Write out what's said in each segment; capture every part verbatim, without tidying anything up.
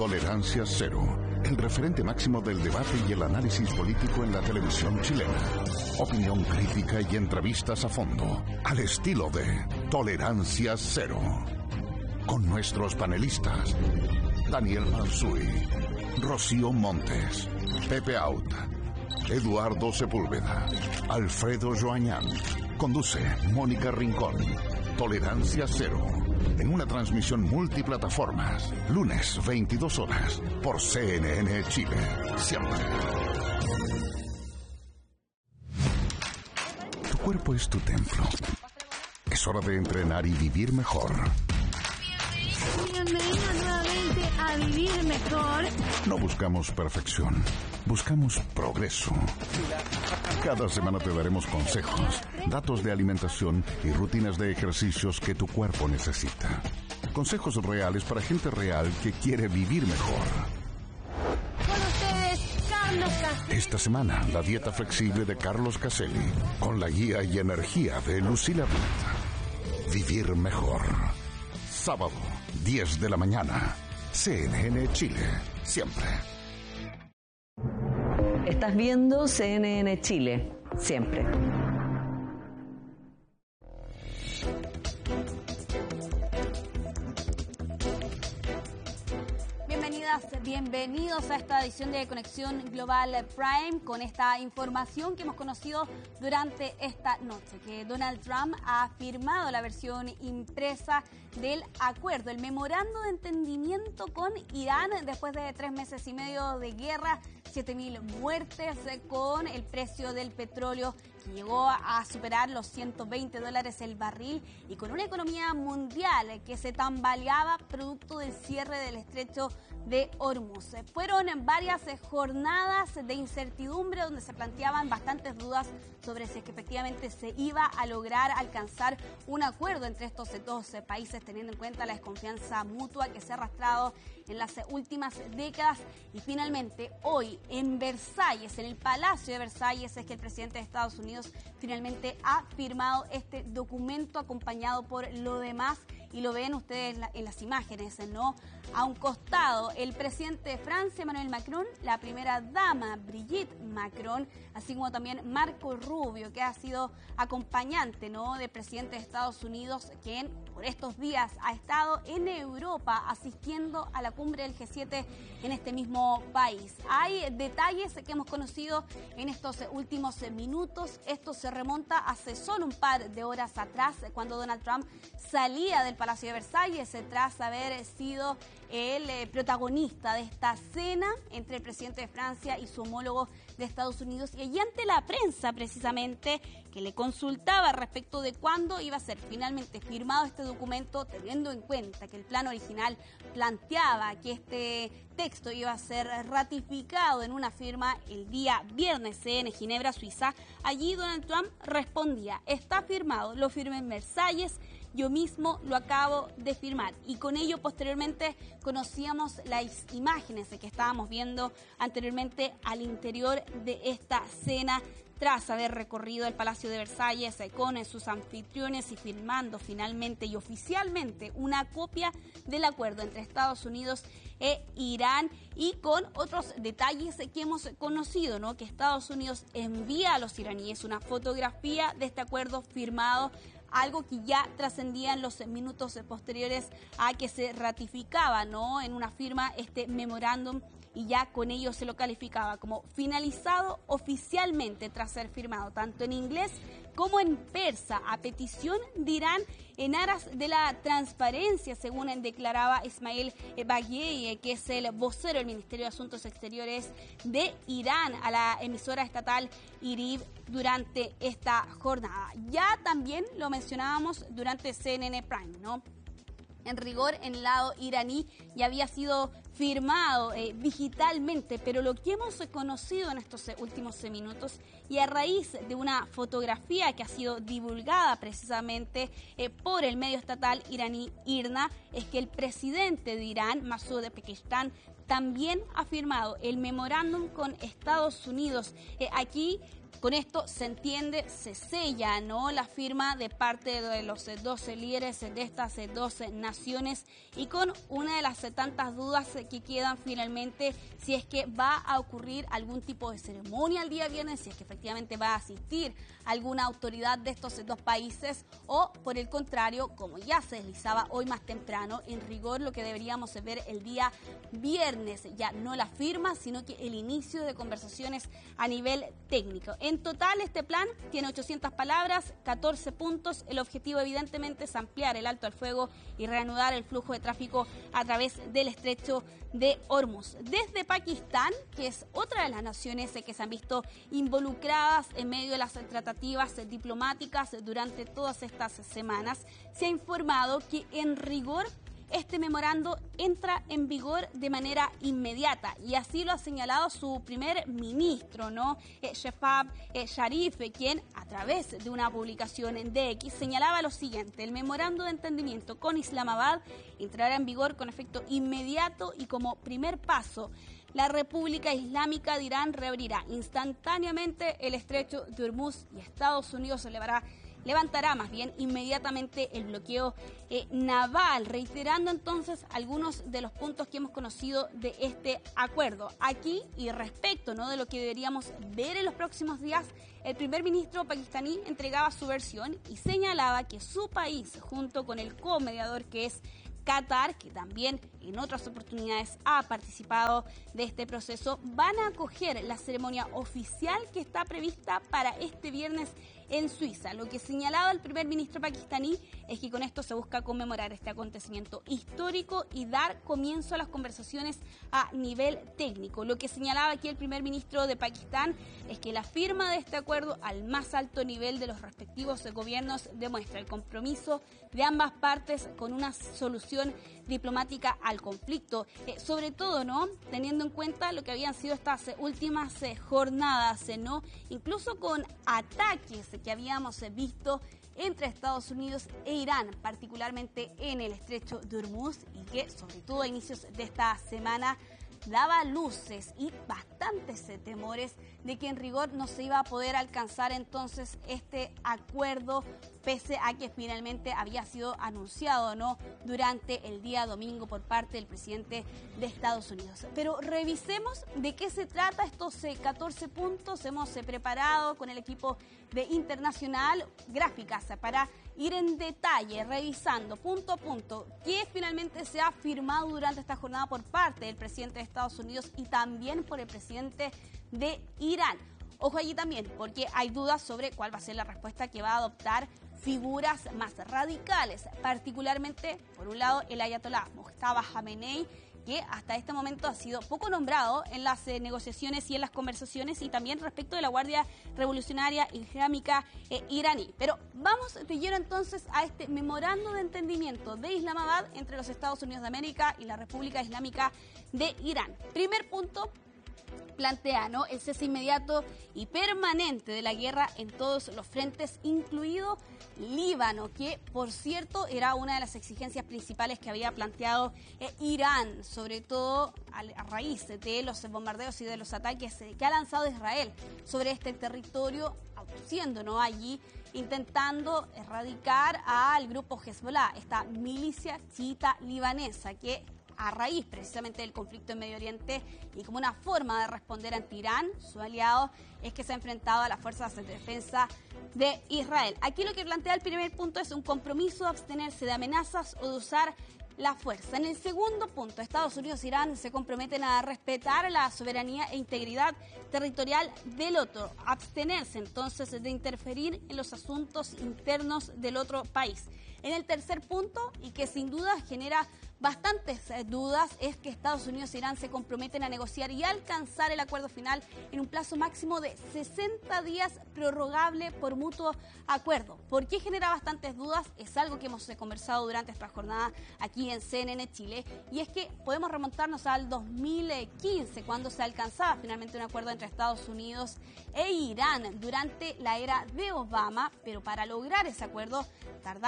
Tolerancia Cero, el referente máximo del debate y el análisis político en la televisión chilena. Opinión crítica y entrevistas a fondo, al estilo de Tolerancia Cero. Con nuestros panelistas, Daniel Manzui, Rocío Montes, Pepe Out, Eduardo Sepúlveda, Alfredo Joañán. Conduce Mónica Rincón. Tolerancia Cero, en una transmisión multiplataformas, lunes veintidós horas, por C N N Chile. Siempre. Tu cuerpo es tu templo. Es hora de entrenar y vivir mejor. Bienvenidos nuevamente a Vivir Mejor. No buscamos perfección, buscamos progreso. Cada semana te daremos consejos, datos de alimentación y rutinas de ejercicios que tu cuerpo necesita. Consejos reales para gente real que quiere vivir mejor. Con ustedes, Carlos Caselli. Esta semana, la dieta flexible de Carlos Caselli, con la guía y energía de Lucila Blit. Vivir mejor. Sábado, diez de la mañana. C N N Chile, siempre. Estás viendo C N N Chile, siempre. Bienvenidas, bienvenidos a esta edición de Conexión Global Prime con esta información que hemos conocido durante esta noche, que Donald Trump ha firmado la versión impresa del acuerdo, el memorando de entendimiento con Irán después de tres meses y medio de guerra, siete mil muertes, con el precio del petróleo que llegó a superar los ciento veinte dólares el barril y con una economía mundial que se tambaleaba producto del cierre del estrecho de Hormuz. Fueron varias jornadas de incertidumbre donde se planteaban bastantes dudas sobre si es que efectivamente se iba a lograr alcanzar un acuerdo entre estos dos países, teniendo en cuenta la desconfianza mutua que se ha arrastrado en las últimas décadas. Y finalmente, hoy en Versalles, en el Palacio de Versalles, es que el presidente de Estados Unidos finalmente ha firmado este documento acompañado por lo demás. Y lo ven ustedes en las imágenes, ¿no? A un costado, el presidente de Francia, Emmanuel Macron, la primera dama, Brigitte Macron, así como también Marco Rubio, que ha sido acompañante, ¿no?, del presidente de Estados Unidos, quien por estos días ha estado en Europa asistiendo a la cumbre del G siete en este mismo país. Hay detalles que hemos conocido en estos últimos minutos. Esto se remonta hace solo un par de horas atrás, cuando Donald Trump salía del Palacio de Versalles tras haber sido el eh, protagonista de esta cena entre el presidente de Francia y su homólogo de Estados Unidos, y allí ante la prensa precisamente que le consultaba respecto de cuándo iba a ser finalmente firmado este documento, teniendo en cuenta que el plan original planteaba que este texto iba a ser ratificado en una firma el día viernes en Ginebra, Suiza. Allí Donald Trump respondía: está firmado, lo firmé en Versalles, yo mismo lo acabo de firmar. Y con ello posteriormente conocíamos las imágenes que estábamos viendo anteriormente al interior de esta cena, tras haber recorrido el Palacio de Versalles con sus anfitriones y firmando finalmente y oficialmente una copia del acuerdo entre Estados Unidos e Irán, y con otros detalles que hemos conocido, ¿no?, que Estados Unidos envía a los iraníes una fotografía de este acuerdo firmado, algo que ya trascendía en los minutos posteriores a que se ratificaba, ¿no?, en una firma este memorándum, y ya con ello se lo calificaba como finalizado oficialmente tras ser firmado tanto en inglés como en persa, a petición de Irán, en aras de la transparencia, según declaraba Ismail Bagheri, que es el vocero del Ministerio de Asuntos Exteriores de Irán, a la emisora estatal I R I B durante esta jornada. Ya también lo mencionábamos durante C N N Prime, ¿no? En rigor, en el lado iraní ya había sido firmado eh, digitalmente, pero lo que hemos conocido en estos últimos minutos, y a raíz de una fotografía que ha sido divulgada precisamente eh, por el medio estatal iraní IRNA, es que el presidente de Irán, Masoud Pezeshkian, también ha firmado el memorándum con Estados Unidos. Eh, aquí Con esto se entiende, se sella, ¿no?, la firma de parte de los doce líderes de estas doce naciones, y con una de las tantas dudas que quedan finalmente, si es que va a ocurrir algún tipo de ceremonia el día viernes, si es que efectivamente va a asistir alguna autoridad de estos dos países, o por el contrario, como ya se deslizaba hoy más temprano, en rigor lo que deberíamos ver el día viernes, ya no la firma, sino que el inicio de conversaciones a nivel técnico. En total, este plan tiene ochocientas palabras, catorce puntos. El objetivo, evidentemente, es ampliar el alto al fuego y reanudar el flujo de tráfico a través del estrecho de Hormuz. Desde Pakistán, que es otra de las naciones que se han visto involucradas en medio de las tratativas diplomáticas durante todas estas semanas, se ha informado que en rigor este memorando entra en vigor de manera inmediata, y así lo ha señalado su primer ministro, ¿no? Eh, Shehbaz eh, Sharif, quien a través de una publicación en D X señalaba lo siguiente: el memorando de entendimiento con Islamabad entrará en vigor con efecto inmediato, y como primer paso, la República Islámica de Irán reabrirá instantáneamente el estrecho de Hormuz, y Estados Unidos elevará levantará más bien inmediatamente el bloqueo eh, naval, reiterando entonces algunos de los puntos que hemos conocido de este acuerdo. Aquí, y respecto, ¿no?, de lo que deberíamos ver en los próximos días, el primer ministro pakistaní entregaba su versión y señalaba que su país, junto con el co-mediador que es Qatar, que también en otras oportunidades ha participado de este proceso, van a acoger la ceremonia oficial que está prevista para este viernes en Suiza. Lo que señalaba el primer ministro pakistaní es que con esto se busca conmemorar este acontecimiento histórico y dar comienzo a las conversaciones a nivel técnico. Lo que señalaba aquí el primer ministro de Pakistán es que la firma de este acuerdo al más alto nivel de los respectivos gobiernos demuestra el compromiso de ambas partes con una solución diplomática al conflicto, eh, sobre todo, ¿no?, teniendo en cuenta lo que habían sido estas eh, últimas eh, jornadas, eh, ¿no?, incluso con ataques que habíamos eh, visto entre Estados Unidos e Irán, particularmente en el estrecho de Hormuz, y que sobre todo a inicios de esta semana daba luces y bastantes eh, temores de que en rigor no se iba a poder alcanzar entonces este acuerdo, pese a que finalmente había sido anunciado, ¿no?, durante el día domingo por parte del presidente de Estados Unidos. Pero revisemos de qué se trata estos eh, catorce puntos. Hemos eh, preparado con el equipo de Internacional gráficas para ir en detalle, revisando punto a punto qué finalmente se ha firmado durante esta jornada por parte del presidente de Estados Unidos y también por el presidente de Irán. Ojo allí también, porque hay dudas sobre cuál va a ser la respuesta que va a adoptar figuras más radicales, particularmente, por un lado, el ayatolá Mojtaba Khamenei, que hasta este momento ha sido poco nombrado en las eh, negociaciones y en las conversaciones, y también respecto de la Guardia Revolucionaria Islámica eh, iraní. Pero vamos de lleno entonces a este memorando de entendimiento de Islamabad entre los Estados Unidos de América y la República Islámica de Irán. Primer punto, plantea, ¿no?, el cese inmediato y permanente de la guerra en todos los frentes, incluido Líbano, que por cierto era una de las exigencias principales que había planteado eh, Irán, sobre todo a, a raíz de los bombardeos y de los ataques eh, que ha lanzado Israel sobre este territorio, siendo, ¿no?, allí intentando erradicar al grupo Hezbollah, esta milicia chiita libanesa que, a raíz precisamente del conflicto en Medio Oriente y como una forma de responder ante Irán, su aliado, es que se ha enfrentado a las fuerzas de defensa de Israel. Aquí lo que plantea el primer punto es un compromiso de abstenerse de amenazas o de usar la fuerza. En el segundo punto, Estados Unidos e Irán se comprometen a respetar la soberanía e integridad territorial del otro, abstenerse entonces de interferir en los asuntos internos del otro país. En el tercer punto, y que sin duda genera bastantes eh, dudas, es que Estados Unidos e Irán se comprometen a negociar y alcanzar el acuerdo final en un plazo máximo de sesenta días, prorrogable por mutuo acuerdo. ¿Por qué genera bastantes dudas? Es algo que hemos eh, conversado durante esta jornada aquí en C N N Chile, y es que podemos remontarnos al dos mil quince, cuando se alcanzaba finalmente un acuerdo entre Estados Unidos e Irán durante la era de Obama, pero para lograr ese acuerdo tardaron casi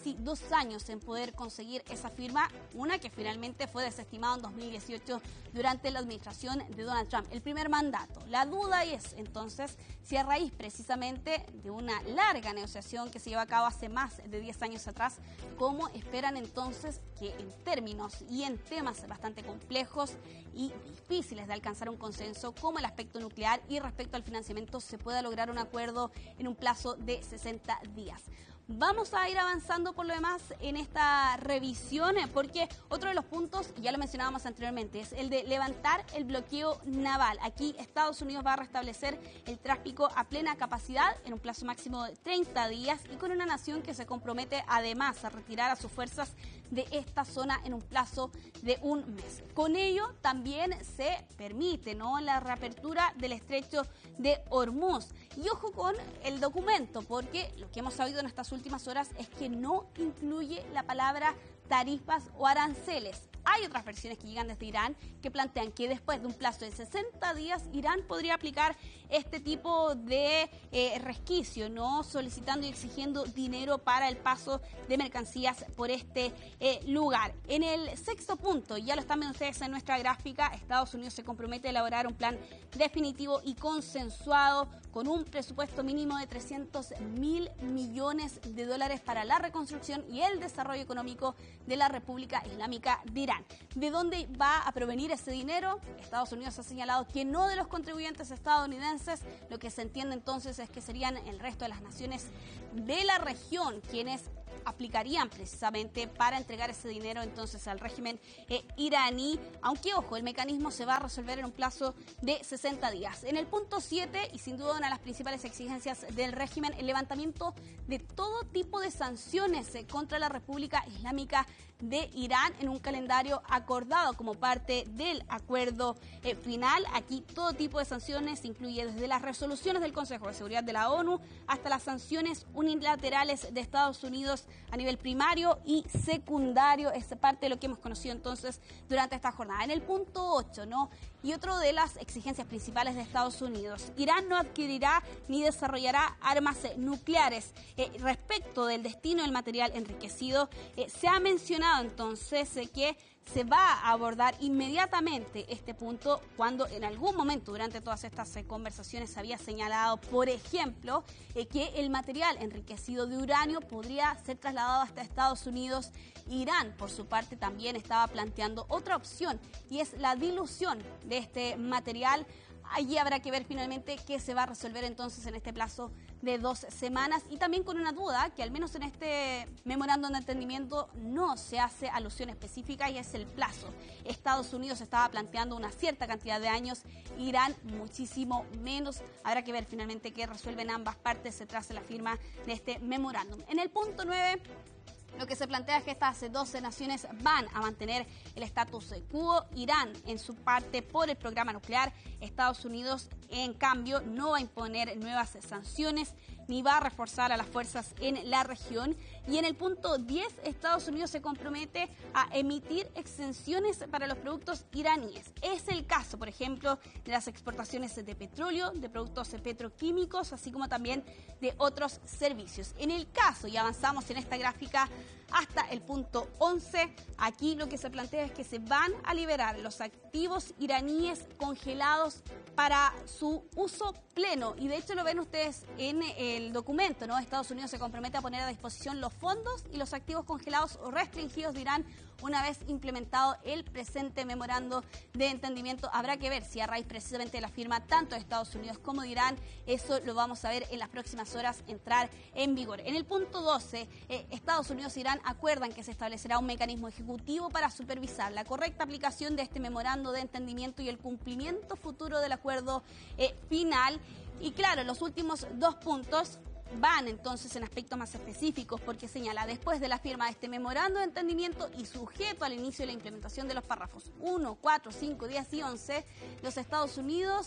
casi dos años en poder conseguir esa firma, una que finalmente fue desestimada en dos mil dieciocho durante la administración de Donald Trump, el primer mandato. La duda es entonces si a raíz precisamente de una larga negociación que se lleva a cabo hace más de diez años atrás, cómo esperan entonces que en términos y en temas bastante complejos y difíciles de alcanzar un consenso como el aspecto nuclear y respecto al financiamiento se pueda lograr un acuerdo en un plazo de sesenta días. Vamos a ir avanzando por lo demás en esta revisión porque otro de los puntos, ya lo mencionábamos anteriormente, es el de levantar el bloqueo naval. Aquí Estados Unidos va a restablecer el tráfico a plena capacidad en un plazo máximo de treinta días y con una nación que se compromete además a retirar a sus fuerzas de esta zona en un plazo de un mes. Con ello también se permite, ¿no?, la reapertura del estrecho de Hormuz. Y ojo con el documento, porque lo que hemos sabido en estas últimas horas es que no incluye la palabra tarifas o aranceles. Hay otras versiones que llegan desde Irán que plantean que después de un plazo de sesenta días Irán podría aplicar este tipo de eh, resquicio, ¿no?, solicitando y exigiendo dinero para el paso de mercancías por este eh, lugar. En el sexto punto, ya lo están viendo ustedes en nuestra gráfica, Estados Unidos se compromete a elaborar un plan definitivo y consensuado con un presupuesto mínimo de trescientos mil millones de dólares para la reconstrucción y el desarrollo económico de la República Islámica de Irán. ¿De dónde va a provenir ese dinero? Estados Unidos ha señalado que no de los contribuyentes estadounidenses. Lo que se entiende entonces es que serían el resto de las naciones de la región quienes aplicarían precisamente para entregar ese dinero entonces al régimen eh, iraní, aunque ojo, el mecanismo se va a resolver en un plazo de sesenta días. En el punto siete, y sin duda una de las principales exigencias del régimen, el levantamiento de todo tipo de sanciones eh, contra la República Islámica de Irán en un calendario acordado como parte del acuerdo eh, final. Aquí todo tipo de sanciones incluye desde las resoluciones del Consejo de Seguridad de la ONU hasta las sanciones unilaterales de Estados Unidos a nivel primario y secundario. Es parte de lo que hemos conocido entonces durante esta jornada. En el punto ocho, ¿no? Y otro de las exigencias principales de Estados Unidos, Irán no adquirirá ni desarrollará armas nucleares. Eh, respecto del destino del material enriquecido, eh, se ha mencionado entonces eh, que se va a abordar inmediatamente este punto cuando en algún momento durante todas estas eh, conversaciones se había señalado, por ejemplo, eh, que el material enriquecido de uranio podría ser trasladado hasta Estados Unidos. Irán, por su parte, también estaba planteando otra opción y es la dilución de este material. Allí habrá que ver finalmente qué se va a resolver entonces en este plazo de dos semanas y también con una duda que al menos en este memorándum de entendimiento no se hace alusión específica y es el plazo. Estados Unidos estaba planteando una cierta cantidad de años, Irán muchísimo menos. Habrá que ver finalmente qué resuelven ambas partes tras la firma de este memorándum. En el punto nueve, lo que se plantea es que estas doce naciones van a mantener el status quo. Irán, en su parte, por el programa nuclear. Estados Unidos, en cambio, no va a imponer nuevas sanciones ni va a reforzar a las fuerzas en la región. Y en el punto diez, Estados Unidos se compromete a emitir exenciones para los productos iraníes. Es el caso, por ejemplo, de las exportaciones de petróleo, de productos petroquímicos, así como también de otros servicios. En el caso, y avanzamos en esta gráfica hasta el punto once, aquí lo que se plantea es que se van a liberar los activos iraníes congelados para su uso pleno. Y de hecho lo ven ustedes en el documento, ¿no? Estados Unidos se compromete a poner a disposición los fondos y los activos congelados o restringidos de Irán una vez implementado el presente memorando de entendimiento. Habrá que ver si a raíz precisamente de la firma tanto de Estados Unidos como de Irán, eso lo vamos a ver en las próximas horas entrar en vigor. En el punto doce, eh, Estados Unidos e Irán acuerdan que se establecerá un mecanismo ejecutivo para supervisar la correcta aplicación de este memorando de entendimiento y el cumplimiento futuro del acuerdo eh, final. Y claro, los últimos dos puntos van entonces en aspectos más específicos porque señala, después de la firma de este memorando de entendimiento y sujeto al inicio de la implementación de los párrafos uno, cuatro, cinco, diez y once, los Estados Unidos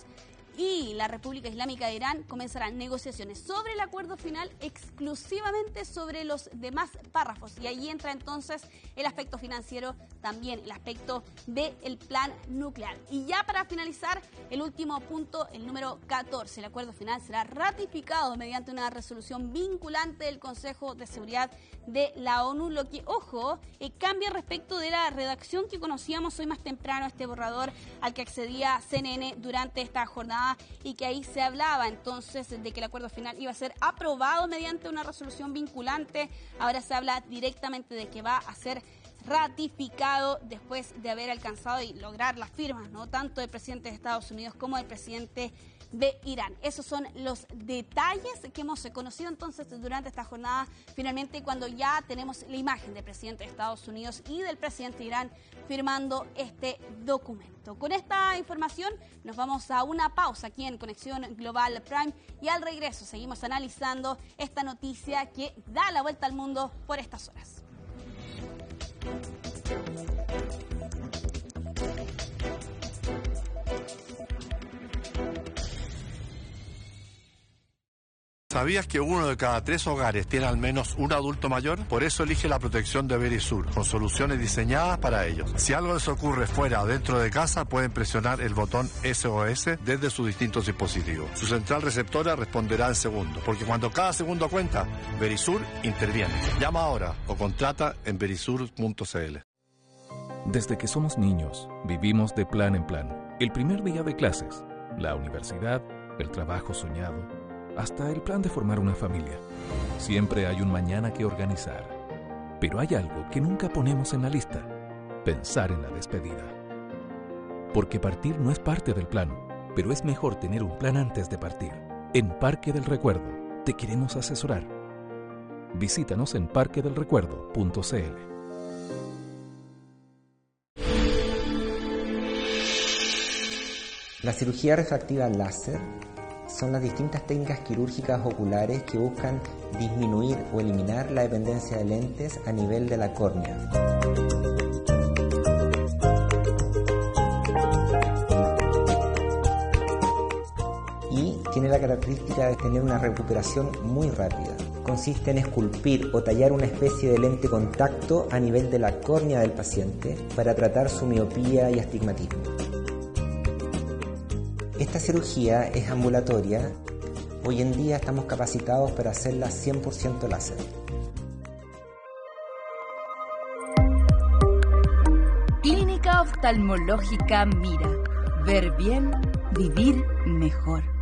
y la República Islámica de Irán comenzarán negociaciones sobre el acuerdo final exclusivamente sobre los demás párrafos. Y ahí entra entonces el aspecto financiero también el aspecto del plan nuclear. Y ya para finalizar, el último punto, el número catorce. El acuerdo final será ratificado mediante una resolución vinculante del Consejo de Seguridad de la ONU, lo que, ojo, eh, cambia respecto de la redacción que conocíamos hoy más temprano, este borrador al que accedía C N N durante esta jornada y que ahí se hablaba entonces de que el acuerdo final iba a ser aprobado mediante una resolución vinculante. Ahora se habla directamente de que va a ser ratificado después de haber alcanzado y lograr las firmas, ¿no?, tanto del presidente de Estados Unidos como del presidente de Irán. Esos son los detalles que hemos conocido entonces durante esta jornada, finalmente cuando ya tenemos la imagen del presidente de Estados Unidos y del presidente de Irán firmando este documento. Con esta información nos vamos a una pausa aquí en Conexión Global Prime y al regreso seguimos analizando esta noticia que da la vuelta al mundo por estas horas. ¿Sabías que uno de cada tres hogares tiene al menos un adulto mayor? Por eso elige la protección de Verisur, con soluciones diseñadas para ellos. Si algo les ocurre fuera o dentro de casa, pueden presionar el botón S O S desde sus distintos dispositivos. Su central receptora responderá en segundos, porque cuando cada segundo cuenta, Verisur interviene. Llama ahora o contrata en verisur punto c l. Desde que somos niños, vivimos de plan en plan. El primer día de clases, la universidad, el trabajo soñado, hasta el plan de formar una familia. Siempre hay un mañana que organizar. Pero hay algo que nunca ponemos en la lista: pensar en la despedida. Porque partir no es parte del plan, pero es mejor tener un plan antes de partir. En Parque del Recuerdo te queremos asesorar. Visítanos en parque del recuerdo punto c l. La cirugía refractiva láser son las distintas técnicas quirúrgicas oculares que buscan disminuir o eliminar la dependencia de lentes a nivel de la córnea. Y tiene la característica de tener una recuperación muy rápida. Consiste en esculpir o tallar una especie de lente contacto a nivel de la córnea del paciente para tratar su miopía y astigmatismo. Esta cirugía es ambulatoria. Hoy en día estamos capacitados para hacerla cien por ciento láser. Clínica Oftalmológica Mira. Ver bien, vivir mejor.